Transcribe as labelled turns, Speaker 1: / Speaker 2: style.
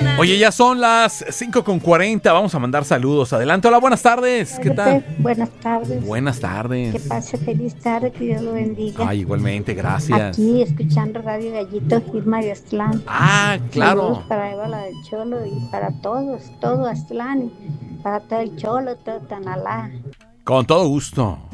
Speaker 1: Oye, ya son las 5:40. Vamos a mandar saludos. Adelante, hola, buenas tardes. ¿Qué tal?
Speaker 2: Buenas tardes.
Speaker 1: Buenas tardes.
Speaker 2: Que pase feliz tarde, que Dios lo bendiga.
Speaker 1: Ay, igualmente, gracias.
Speaker 2: Aquí escuchando Radio Gallito, Irma de Aztlán.
Speaker 1: Ah, claro.
Speaker 2: Saludos para Eva, la del Cholo, y para todos, todo Aztlán, y para todo el Cholo, todo Tanalá.
Speaker 1: Con todo gusto.